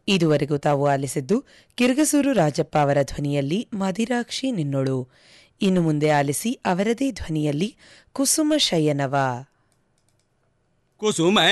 ಇದುವರೆಗೂ ತಾವು ಆಲಿಸಿದ್ದು ಕಿರ್ಗಸೂರು ರಾಜಪ್ಪ ಅವರ ಧ್ವನಿಯಲ್ಲಿ ಮದಿರಾಕ್ಷಿ ನಿನ್ನೊಳು. ಇನ್ನು ಮುಂದೆ ಆಲಿಸಿ ಅವರದೇ ಧ್ವನಿಯಲ್ಲಿ ಕುಸುಮ ಶಯನವ. ಕುಸುಮ